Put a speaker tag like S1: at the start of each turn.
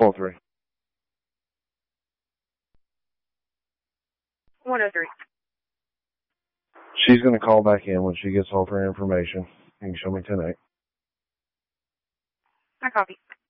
S1: 103.
S2: 103.
S1: She's going to call back in when she gets all of her information. You can show me tonight.
S2: I copy.